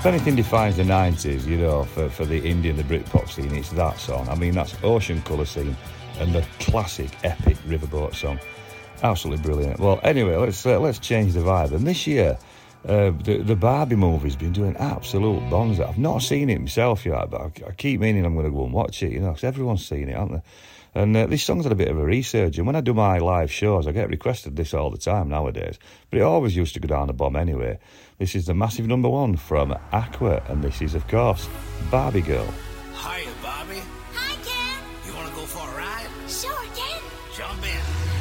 If anything defines the 90s, you know, for the indie and the Britpop scene, it's that song. I mean, that's Ocean Colour Scene and the classic, epic Riverboat song. Absolutely brilliant. Well, anyway, let's change the vibe. And this year, the Barbie movie's been doing absolute bonza. I've not seen it myself yet, but I keep meaning I'm going to go and watch it, you know, because everyone's seen it, haven't they? And this song's had a bit of a resurgence. And when I do my live shows, I get requested this all the time nowadays. But it always used to go down the bomb anyway. This is the massive number one from Aqua, and this is, of course, Barbie Girl. Hi.